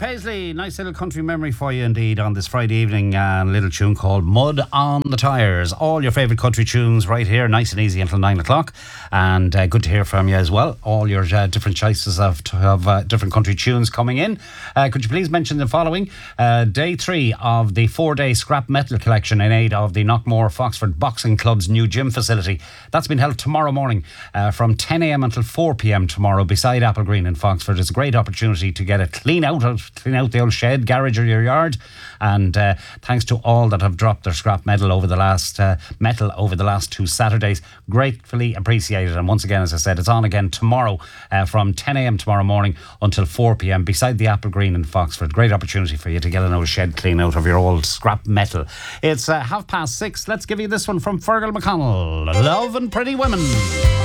Paisley, nice little country memory for you indeed on this Friday evening. A little tune called Mud on the Tires. All your favourite country tunes right here, nice and easy until 9 o'clock. And good to hear from you as well. All your different choices of different country tunes coming in. Could you please mention the following? Day 3 of the 4-day scrap metal collection in aid of the Knockmore Foxford Boxing Club's new gym facility. That's been held tomorrow morning from 10 a.m. until 4 p.m. tomorrow beside Apple Green in Foxford. It's a great opportunity to get a clean out the old shed, garage or your yard. And thanks to all that have dropped their scrap metal over the last 2 Saturdays. Gratefully appreciated. And once again, as I said, it's on again tomorrow from 10 a.m. tomorrow morning until 4 p.m. beside the Apple Green in Foxford. Great opportunity for you to get an old shed clean out of your old scrap metal. It's 6:30. Let's give you this one from Fergal McConnell. Love and Pretty Women.